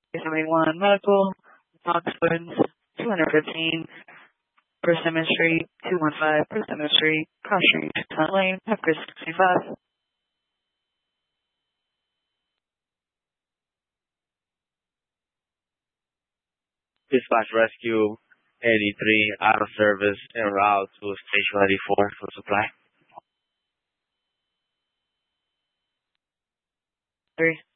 71 Medical, Oxford, 215 Persimmon Street, 215 Persimmon Street, Cross Street, Tunnel Lane, Pepper 65. Dispatch Rescue 83 out of service en route to Station 84 for supply. 3.